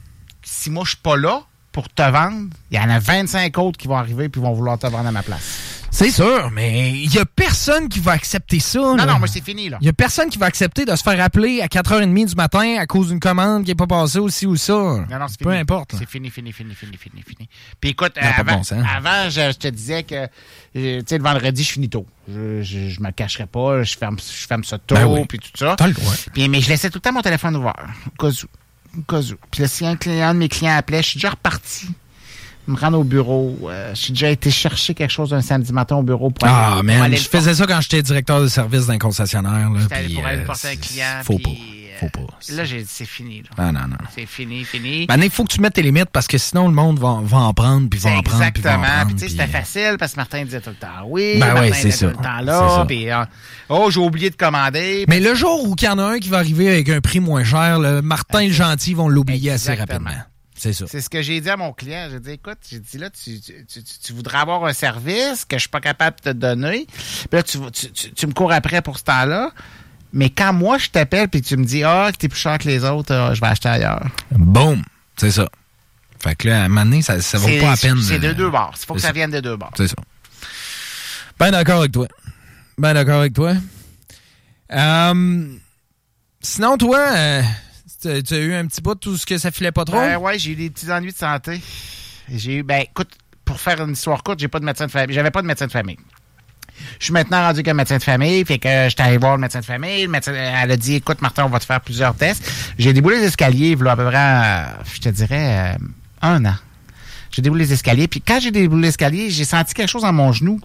Si moi, je suis pas là pour te vendre, il y en a vingt-cinq autres qui vont arriver puis vont vouloir te vendre à ma place. C'est sûr, mais il y a personne qui va accepter ça. Non, là. non, moi, c'est fini, là. Il y a personne qui va accepter de se faire appeler à quatre heures trente du matin à cause d'une commande qui n'est pas passée aussi ou ça. Non, non, c'est Peu fini. importe. Là. C'est fini, fini, fini, fini, fini, fini. Puis écoute, non, avant, bon avant je, je te disais que, tu sais, le vendredi, je finis tôt. Je, je, je me cacherai pas, je ferme, je ferme ça tôt, ben oui. puis tout ça. T'as le droit. Puis, mais je laissais tout le temps mon téléphone ouvert, au cas où. Au cas où. Puis là, si un, client, un de mes clients appelait, je suis déjà reparti. Me rendre au bureau. Euh, j'ai déjà été chercher quelque chose un samedi matin au bureau pour ah, aller, man, pour aller je faisais ça quand j'étais directeur de service d'un concessionnaire. Là, pis, pour aller euh, porter un client. Faut pis, pas. Euh, Faut pas. Là, j'ai dit, c'est fini. Là. Ah, non, non. C'est fini, fini. Ben, il faut que tu mettes tes limites parce que sinon, le monde va, va en prendre, puis va en prendre, puis va en prendre. Exactement. Puis, tu sais, c'était euh... facile parce que Martin disait tout le temps oui. Ben Martin oui, c'est disait ça. tout le temps là. Puis, euh, oh, j'ai oublié de commander. Mais le jour où il y en a un qui va arriver avec un prix moins cher, le Martin le gentil vont l'oublier assez rapidement. C'est ça. C'est ce que j'ai dit à mon client. J'ai dit, écoute, j'ai dit là, tu, tu, tu, tu voudrais avoir un service que je suis pas capable de te donner. Puis là, tu, tu, tu, tu me cours après pour ce temps-là. Mais quand moi, je t'appelle puis tu me dis, ah, que t'es plus cher que les autres, euh, je vais acheter ailleurs. Boum! C'est ça. Fait que là, à un moment donné, ça, ça vaut pas la peine. C'est de euh, deux bords. Il faut que ça, ça vienne de deux bords. C'est ça. Ben d'accord avec toi. Ben d'accord avec toi. Euh, sinon, toi... Euh, Tu as eu un petit bout de tout ce que ça filait pas trop? Ben ouais, j'ai eu des petits ennuis de santé. J'ai eu, ben écoute, pour faire une histoire courte, j'ai pas de médecin de famille. J'avais pas de médecin de famille. Je suis maintenant rendu qu'un médecin de famille, fait que j'étais allé voir le médecin de famille. Le médecin, elle a dit, écoute, Martin, on va te faire plusieurs tests. J'ai déboulé les escaliers, il y a à peu près, euh, je te dirais, euh, un an. J'ai déboulé les escaliers, puis quand j'ai déboulé les escaliers, j'ai senti quelque chose dans mon genou.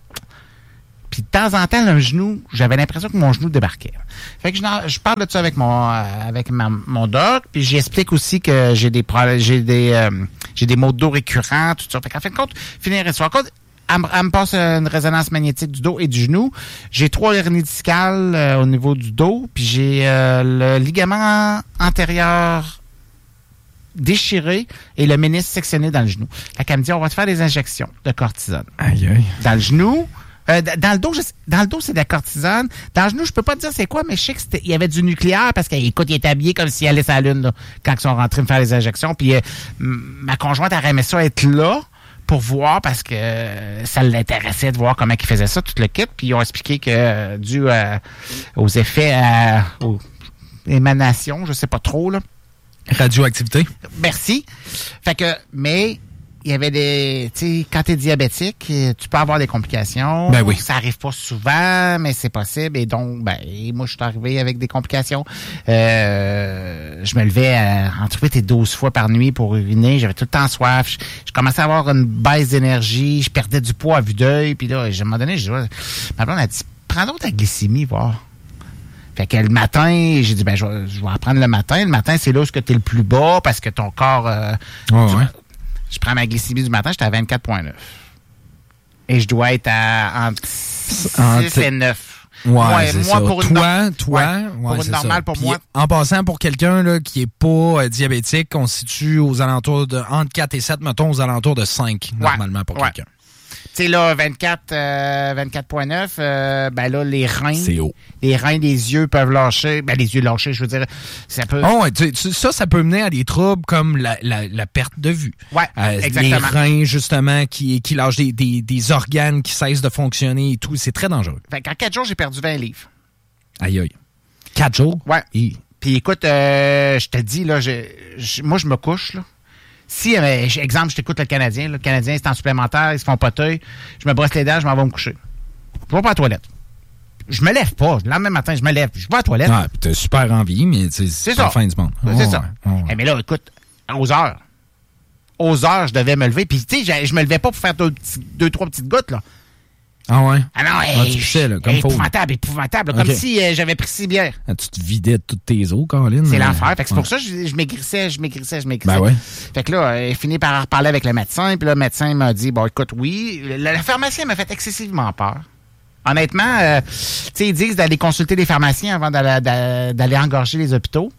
Puis de temps en temps, le genou, j'avais l'impression que mon genou débarquait. Fait que je, je parle de ça avec mon euh, avec ma, mon doc, puis j'explique aussi que j'ai des j'ai des euh, j'ai des maux de dos récurrents, tout ça. Fait qu'en fin de compte, finir l'histoire compte, elle, elle me passe une résonance magnétique du dos et du genou. J'ai trois hernies discales euh, au niveau du dos, puis j'ai euh, le ligament antérieur déchiré et le ménisque sectionné dans le genou. Fait qu'elle me dit, on va te faire des injections de cortisone. Aïe, aïe. Dans le genou. Euh, dans le dos, je, dans le dos, c'est de la cortisone. Dans le genou, je peux pas te dire c'est quoi, mais je sais qu'il y avait du nucléaire parce qu'écoute, il est habillé comme s'il allait sur la Lune là, quand ils sont rentrés me faire les injections. Puis euh, ma conjointe elle aimait ça être là pour voir parce que euh, ça l'intéressait de voir comment ils faisaient ça, tout le kit. Puis ils ont expliqué que euh, dû euh, aux effets, euh, aux émanations, je sais pas trop là. Radioactivité. Merci. Fait que, mais il y avait des, tu sais, quand t'es diabétique, tu peux avoir des complications. Ben oui. Ça arrive pas souvent, mais c'est possible. Et donc, ben, moi, je suis arrivé avec des complications. Euh, je me levais à, entre huit et douze fois par nuit pour uriner. J'avais tout le temps soif. Je, je commençais à avoir une baisse d'énergie. Je perdais du poids à vue d'œil. Puis là, à un moment donné, je, ma blonde a dit, prends donc ta glycémie, voir. Fait que le matin, j'ai dit, ben, je vais, je vais en prendre le matin. Le matin, c'est là où tu es le plus bas parce que ton corps, euh, oh, tu, ouais. Je prends ma glycémie du matin, j'étais à vingt-quatre virgule neuf. Et je dois être à entre six et neuf. Ouais, moi, c'est moi ça. Pour une toi, no- toi, ouais, pour ouais, une normale, pour Puis, moi. En passant, pour quelqu'un là, qui est pas euh, diabétique, on se situe aux alentours de entre quatre et sept, mettons, aux alentours de cinq, ouais, normalement, pour ouais. quelqu'un. Tu sais, là, vingt-quatre, euh, vingt-quatre virgule neuf, euh, ben là, les reins. C'est haut. Les reins des yeux peuvent lâcher. Ben, les yeux lâchés, je veux dire, ça peut. Oh, ouais, tu, tu, ça, ça peut mener à des troubles comme la, la, la perte de vue. Ouais, euh, exactement. Les reins, justement, qui, qui lâchent des, des, des organes qui cessent de fonctionner et tout. C'est très dangereux. Fait qu'en quatre jours, j'ai perdu vingt livres. Aïe, aïe. Quatre jours? Ouais. Et... Puis écoute, euh, je te dis, là, je, je, moi, je me couche, là. Si, euh, exemple, je t'écoute le Canadien, là, le Canadien, c'est en supplémentaire, ils se font poteuil, je me brosse les dents, je m'en vais me coucher. Je vais pas à la toilette. Je me lève pas. Le lendemain matin, je me lève. Je vais à la toilette. Ah, t'as super envie, mais c'est, c'est pas la fin du monde. C'est oh, ça. Ouais, oh, ouais. Mais là, écoute, aux heures. Aux heures, je devais me lever. Puis, tu sais, je me levais pas pour faire deux, deux trois petites gouttes, là. Ah ouais? Ah non, ah, tu couchais, là, comme épouvantable, épouvantable. Okay. Comme si euh, j'avais pris six bières. Ah, tu te vidais de toutes tes os, Caroline. C'est l'enfer. Fait que c'est ouais. pour ça que je, je maigrissais, je maigrissais, je maigrissais. Ben ouais. Fait que là, j'ai fini par reparler avec le médecin. Puis là, le médecin m'a dit, bon, écoute, oui. Le, le pharmacien m'a fait excessivement peur. Honnêtement, euh, tu sais, ils disent d'aller consulter les pharmaciens avant d'aller, d'aller engorger les hôpitaux.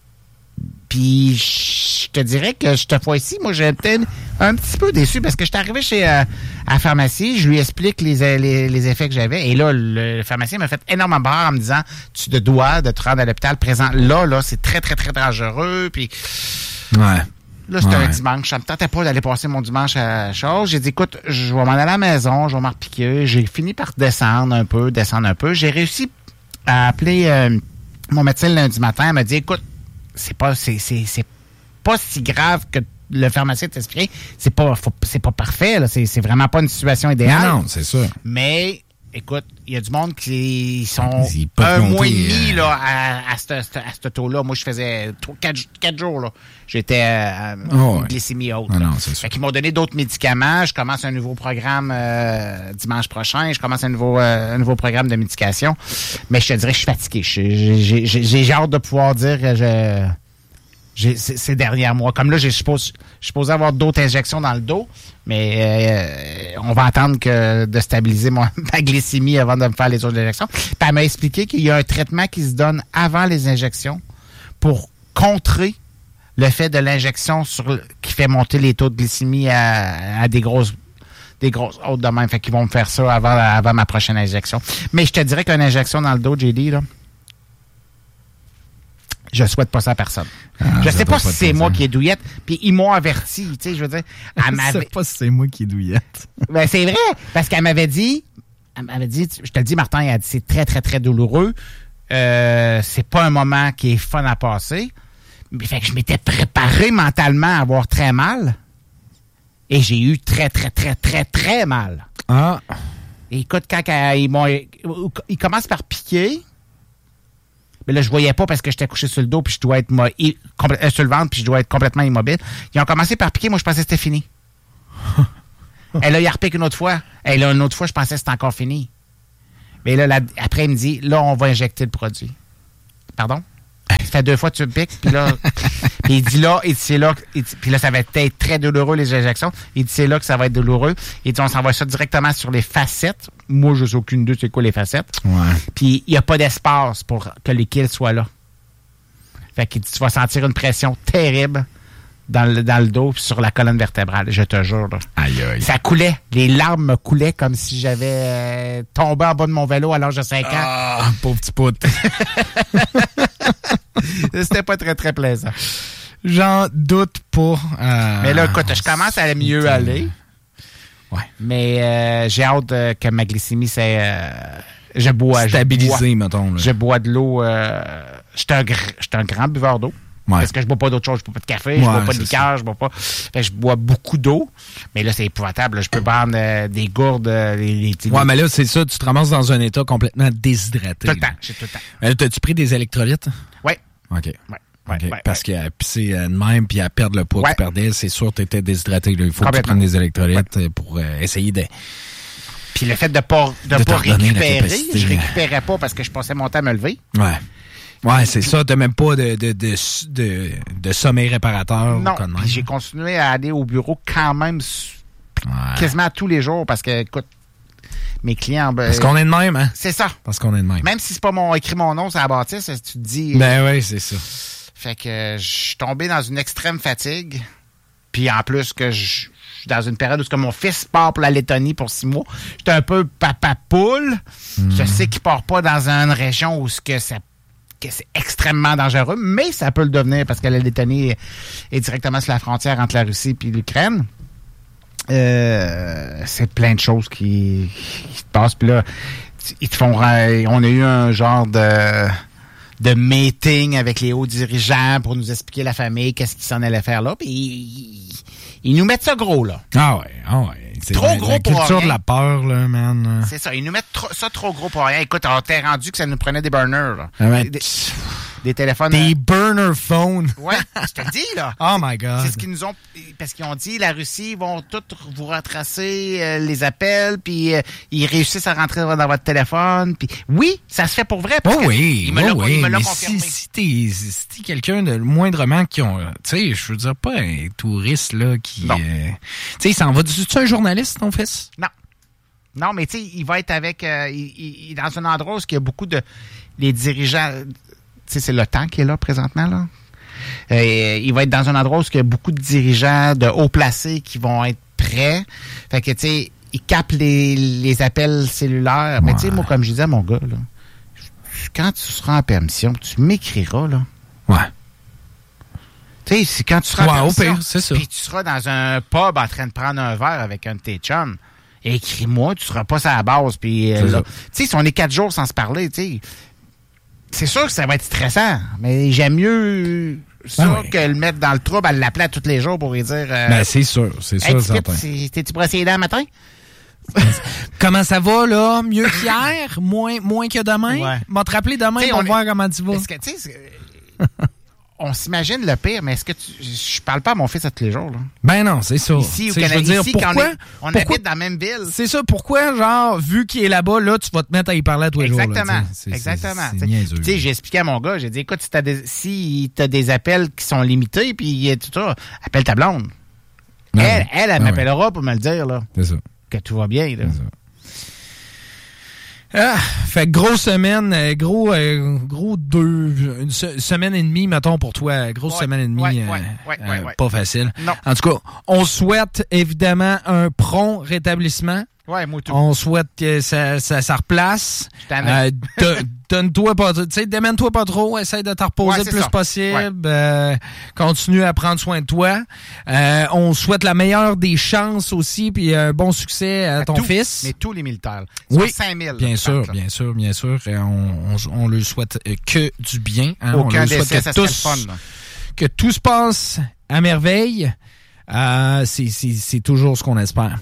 Puis, je te dirais que cette fois-ci, moi, j'étais un petit peu déçu parce que je suis arrivé chez euh, à la pharmacie, je lui explique les, les, les effets que j'avais. Et là, le, le pharmacien m'a fait énormément peur en me disant, tu te dois de te rendre à l'hôpital présent. Là, là, c'est très, très, très dangereux. Puis, ouais. Là, c'était ouais. un dimanche. Ça me tentait pas d'aller passer mon dimanche à chose. J'ai dit, écoute, je vais m'en aller à la maison, je vais m'en repiquer. J'ai fini par descendre un peu, descendre un peu. J'ai réussi à appeler euh, mon médecin le lundi matin. Elle m'a dit, écoute, c'est pas, c'est, c'est, c'est pas si grave que le pharmacien t'a expliqué. C'est pas, faut, c'est pas parfait, là. C'est, c'est vraiment pas une situation idéale. Non, non, c'est sûr. Mais, écoute, il y a du monde qui sont un mois et demi, là, à, à ce à ce taux-là. Moi, je faisais quatre, quatre jours, là. J'étais à oh, ouais. glycémie haute. Ah non, c'est sûr. Fait qu'ils m'ont donné d'autres médicaments. Je commence un nouveau programme euh, dimanche prochain. Je commence un nouveau, euh, un nouveau programme de médication. Mais je te dirais que je suis fatigué. J'ai, j'ai, j'ai, j'ai hâte de pouvoir dire que je... J'ai, ces derniers mois. Comme là, je suppose, je suis supposé avoir d'autres injections dans le dos, mais euh, on va attendre que de stabiliser mon, ma glycémie avant de me faire les autres injections. Puis elle m'a expliqué qu'il y a un traitement qui se donne avant les injections pour contrer le fait de l'injection sur qui fait monter les taux de glycémie à, à des grosses des grosses hautes de même. Fait qu'ils vont me faire ça avant, avant ma prochaine injection. Mais je te dirais qu'une injection dans le dos, J D, là, je souhaite pas ça à personne. Ah, je sais pas si c'est moi qui est douillette. Puis ils m'ont averti, tu sais, je veux dire. Elle m'avait... Je sais pas si c'est moi qui est douillette. Ben c'est vrai, parce qu'elle m'avait dit, elle m'avait dit, je te le dis, Martin, elle a dit c'est très très très douloureux. Euh, c'est pas un moment qui est fun à passer. Mais fait que je m'étais préparé mentalement à avoir très mal. Et j'ai eu très très très très très mal. Ah. Et écoute, quand elle, ils m'ont, ils commencent par piquer. Mais là, je voyais pas parce que j'étais couché sur le dos puis je dois être mo- i- complè- sur le ventre puis je dois être complètement immobile. Ils ont commencé par piquer, moi je pensais que c'était fini. Et là, il a repiqué une autre fois. Et là, une autre fois, je pensais que c'était encore fini. Mais là, là, après, il me dit, là, on va injecter le produit. Pardon? Ça fait deux fois que tu me piques, puis là, puis il dit là, il dit c'est là, il dit, puis là, ça va être très douloureux, les injections. Il dit c'est là que ça va être douloureux. Il dit on s'envoie ça directement sur les facettes. Moi, je n'ai aucune idée c'est quoi les facettes. Ouais. Puis il n'y a pas d'espace pour que les kills soient là. Fait qu'il dit tu vas sentir une pression terrible dans le, dans le dos, sur la colonne vertébrale, je te jure. Là. Aïe, aïe. Ça coulait. Les larmes me coulaient comme si j'avais euh, tombé en bas de mon vélo à l'âge de cinq ans. Ah, pauvre petit pote. C'était pas très, très plaisant. J'en doute pas. Euh, mais là, écoute, je commence à mieux euh, aller. Ouais. Mais euh, j'ai hâte euh, que ma glycémie, c'est... Euh, je bois. Stabilisé, je bois, mettons. Là. Je bois de l'eau. Euh, je suis un, gr- un grand buveur d'eau. Ouais. Parce que je bois pas d'autre chose. Je bois pas de café, je ouais, bois pas de liqueur, ça. je bois pas... Fait que je bois beaucoup d'eau. Mais là, c'est épouvantable. Là. Je peux prendre euh, des gourdes. Euh, les, les, ouais, mais là, c'est ça. Tu te ramasses dans un état complètement déshydraté. Tout le temps. J'ai tout le temps. Mais là, t'as-tu pris des électrolytes? Oui. OK. Ouais. Ouais, okay. ouais, Parce ouais. que pisser de même puis à perdre le poids ouais. que tu perdais, c'est sûr que tu étais déshydraté. Là. Il faut que tu prennes des électrolytes ouais. pour euh, essayer de... Puis le fait de pas, de de pas récupérer, je récupérais pas parce que je passais mon temps à me lever. Ouais. Ouais, c'est ça. T'as même pas de, de, de, de, de sommeil réparateur. Non, puis j'ai continué à aller au bureau quand même ouais. quasiment tous les jours parce que, écoute, mes clients. Ben, parce qu'on est de même, hein? C'est ça. Parce qu'on est de même. Même si c'est pas mon écrit mon nom sur la bâtisse, tu te dis... Ben oui, c'est ça. Fait que je suis tombé dans une extrême fatigue. Puis en plus que je suis dans une période où que mon fils part pour la Lettonie pour six mois. J'étais un peu papa poule. Mmh. Je sais qu'il part pas dans une région où ce que ça que c'est extrêmement dangereux, mais ça peut le devenir parce que la Lettonie est directement sur la frontière entre la Russie et l'Ukraine. Euh, c'est plein de choses qui, qui se passent. Puis là, ils te font... On a eu un genre de... de meeting avec les hauts dirigeants pour nous expliquer la famille, qu'est-ce qu'ils s'en allaient faire là. Puis ils, ils nous mettent ça gros, là. Ah ouais, ah ouais. C'est trop la, gros la pour culture rien. de la peur, là, man. C'est ça, ils nous mettent trop, ça trop gros pour rien. Écoute, on t'est rendu que ça nous prenait des burners, là. Ah ouais. Des, des téléphones... Des euh... burner phones. Ouais, je te le dis, là. Oh my God. C'est ce qu'ils nous ont... Parce qu'ils ont dit, la Russie, ils vont tous vous retracer euh, les appels, puis euh, ils réussissent à rentrer dans votre téléphone. Puis oui, ça se fait pour vrai. Parce oh oui, il me oh l'a, oui. il me l'a mais confirmé. si, si t'es, si t'es quelqu'un de moindrement qui ont... Tu sais, je veux dire, pas un touriste, là, qui... Non. Euh, tu sais, il s'en va... Tu es un journaliste, ton fils? Non. Non, mais tu sais, il va être avec... Euh, il, il, dans un endroit où il y a beaucoup de... Les dirigeants... Tu sais, c'est l'OTAN qui est là présentement, là. Euh, il va être dans un endroit où il y a beaucoup de dirigeants de haut placés qui vont être prêts. Fait que, tu sais, il capte les, les appels cellulaires. Ouais. Mais tu sais, moi, comme je disais à mon gars, là, quand tu seras en permission, tu m'écriras, là. Ouais. Tu sais, c'est quand tu seras ouais, en permission, pire, c'est ça. Puis tu seras dans un pub en train de prendre un verre avec un de tes chums, écris-moi, tu seras pas sur la base. Puis, euh, là, tu sais, si on est quatre jours sans se parler, tu sais, c'est sûr que ça va être stressant, mais j'aime mieux ça ben oui. que le mettre dans le trouble, à l'appeler à tous les jours pour lui dire... Euh, ben, c'est sûr, c'est hey, sûr, certain. T'es-tu brossé les dents le matin? Comment ça va, là? Mieux qu'hier? Moins, moins que demain? Ouais. M'a te rappeler demain t'sais, pour on voir est... comment tu vas. Est-ce que, tu sais... On s'imagine le pire, mais est-ce que tu... Je parle pas à mon fils à tous les jours, là. Ben non, c'est ça. Ici, au Canada, je veux dire, ici, pourquoi, pourquoi, on, est, on pourquoi, habite dans la même ville. C'est ça, pourquoi, genre, vu qu'il est là-bas, là, tu vas te mettre à y parler à tous les jours. Exactement. Là, c'est, Exactement. C'est, c'est niaiseux. Tu sais, j'ai expliqué à mon gars, j'ai dit, écoute, si t'as des, si t'as des appels qui sont limités, puis tout ça, appelle ta blonde. Non, elle, elle, elle, elle non, m'appellera ouais. pour me le dire, là. C'est ça. Que tout va bien, là. C'est ça. Ah, fait que grosse semaine, gros, euh, gros deux, une se, semaine et demie, mettons, pour toi. Grosse ouais, semaine et demie, ouais, euh, ouais, ouais, euh, ouais. pas facile. Non. En tout cas, on souhaite évidemment un prompt rétablissement. Ouais, moi tout. On souhaite que ça, ça, ça replace. Euh, de, donne-toi pas, tu sais, démène-toi pas trop, essaie de te reposer ouais, le plus ça. possible, ouais. euh, continue à prendre soin de toi. Euh, on souhaite la meilleure des chances aussi, puis un bon succès à, à ton tout, fils. Mais tous les militaires. Oui, cinq mille. Bien sûr, là. bien sûr, bien sûr. Et on, on, on leur souhaite que du bien. Hein. Aucun on décès, souhaite ça que, tous, serait le fun, là. que tout se passe à merveille. Euh, c'est, c'est, c'est toujours ce qu'on espère.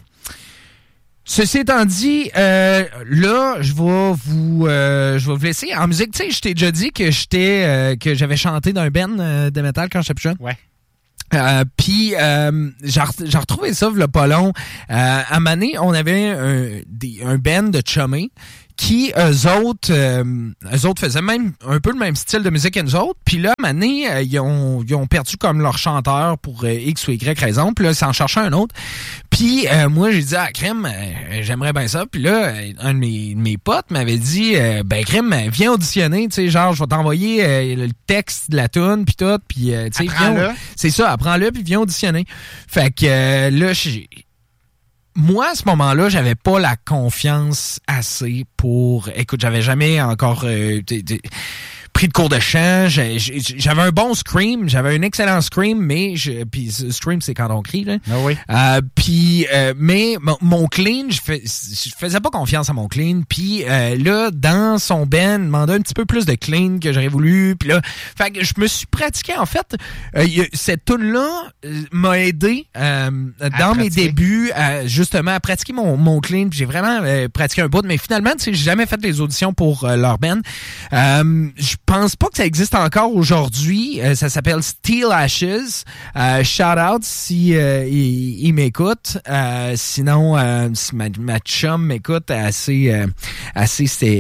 Ceci étant dit, euh, là, je vais vous, euh, je vais vous laisser en musique. Tu sais, je t'ai déjà dit que j'étais, euh, que j'avais chanté d'un band euh, de métal quand j'étais plus jeune. Ouais. Euh, puis euh, j'ai, j'ai retrouvé ça le pas long. Euh, à Mané, on avait un, des, un band de chummés qui, eux autres, euh, eux autres faisaient même un peu le même style de musique que nous autres. Puis là, Mané, euh, ils, ont, ils ont perdu comme leur chanteur pour euh, X ou Y raison. Puis là, ils s'en cherchaient un autre. Puis euh, moi, j'ai dit, ah, crème, euh, j'aimerais bien ça. Puis là, un de mes, de mes potes m'avait dit, euh, ben, crème, viens auditionner. Tu sais, genre, je vais t'envoyer euh, le texte de la toune, puis tout. Puis, euh, tu sais, viens. C'est ça, apprends-le, puis viens auditionner. Fait que euh, là, j'ai... Moi, à ce moment-là, j'avais pas la confiance assez pour... Écoute, j'avais jamais encore euh, t- t- pris de cours de chant. J'ai, j'ai, j'avais un bon scream, j'avais un excellent scream, mais... Je, puis scream, c'est quand on crie, là. Ah oui. Euh, puis, euh, mais mon, mon clean, je, fais, je faisais pas confiance à mon clean. Puis euh, là, dans son band, il demandait un petit peu plus de clean que j'aurais voulu. Puis là, fait que je me suis pratiqué, en fait. Euh, y a, cette tune-là euh, m'a aidé euh, dans pratiquer. mes débuts à, justement, à pratiquer mon, mon clean. Puis j'ai vraiment euh, pratiqué un bout. Mais finalement, tu sais, j'ai jamais fait les auditions pour euh, leur band. Euh, je pense pas que ça existe encore aujourd'hui. Euh, ça s'appelle Steel Ashes. Euh, shout out si euh, il, il m'écoute. Euh, sinon, euh, si ma, ma chum m'écoute, assez, euh, assez c'était,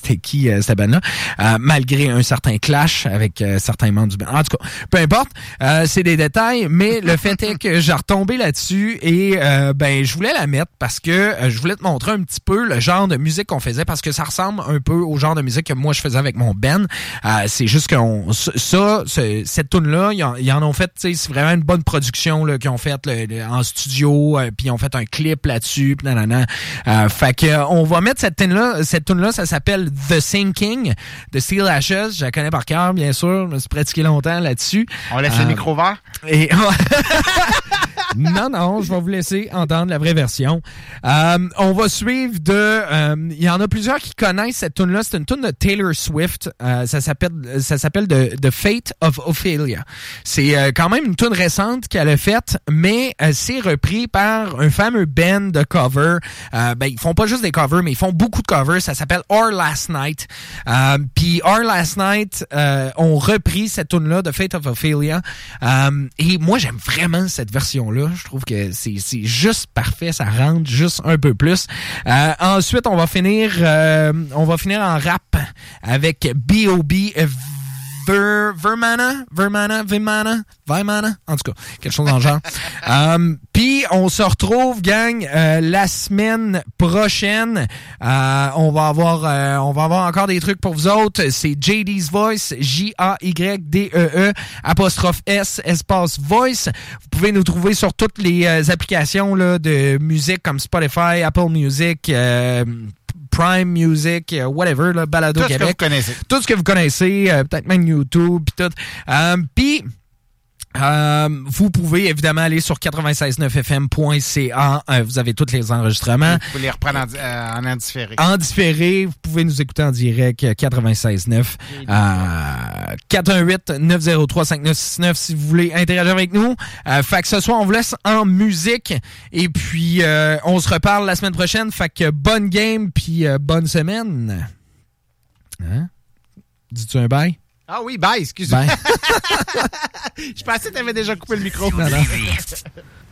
c'était qui euh, cette band-là, euh, malgré un certain clash avec euh, certains membres du band. En tout cas, peu importe, euh, c'est des détails, mais le fait est que j'ai retombé là-dessus et euh, ben je voulais la mettre parce que euh, je voulais te montrer un petit peu le genre de musique qu'on faisait parce que ça ressemble un peu au genre de musique que moi je faisais avec mon band. Euh, c'est juste que ça, ce, cette tune-là, ils en, ils en ont fait, tu sais, c'est vraiment une bonne production là, qu'ils ont faite en studio, euh, puis ils ont fait un clip là-dessus, puis nanana. Euh, fait que euh, on va mettre cette tune-là, cette tune-là, ça s'appelle The Sinking de Steel Ashes. Je la connais par cœur, bien sûr. Je me suis pratiqué longtemps là-dessus. On laisse euh, le micro vert? Et non, non, je vais vous laisser entendre la vraie version. Euh, on va suivre de... Euh, il y en a plusieurs qui connaissent cette tune-là. C'est une tune de Taylor Swift. Euh, ça s'appelle ça s'appelle The, The Fate of Ophelia. C'est euh, quand même une tune récente qu'elle a faite, mais euh, c'est repris par un fameux band de cover. Euh, ben, ils font pas juste des covers, mais ils font beaucoup de covers. Ça s'appelle Our Last Night. Euh, Puis Our Last Night euh, ont repris cette tune-là, The Fate of Ophelia. Euh, et moi, j'aime vraiment cette version-là. Je trouve que c'est, c'est juste parfait, ça rentre juste un peu plus. Euh, ensuite, on va finir euh, on va finir en rap avec B O B Ver, Vermana, Vermana, Vimana, Vimana, en tout cas, quelque chose dans le genre. um, Puis, on se retrouve, gang, euh, la semaine prochaine. Euh, on va avoir euh, on va avoir encore des trucs pour vous autres. C'est J D's Voice, J A Y D E E, apostrophe S, espace Voice. Vous pouvez nous trouver sur toutes les euh, applications là, de musique comme Spotify, Apple Music, euh, Prime Music, uh, whatever, là, Balado tout Québec. Ce que vous connaissez. Tout ce que vous connaissez, euh, peut-être même YouTube, puis tout. Euh, puis, euh, vous pouvez évidemment aller sur quatre-vingt-seize neuf F M point C A. Euh, vous avez tous les enregistrements. Vous pouvez les reprendre en, euh, en indifféré. En différé, vous pouvez nous écouter en direct, quatre-vingt-seize neuf. Euh, quatre un huit neuf zéro trois cinq neuf six neuf si vous voulez interagir avec nous. Euh, fait que ce soir, on vous laisse en musique. Et puis, euh, on se reparle la semaine prochaine. Fait que bonne game, puis euh, bonne semaine. Hein? Dis-tu un bye? Ah oui, bye, excuse-moi. Bye. Je pensais que tu avais déjà coupé le micro. Non, non.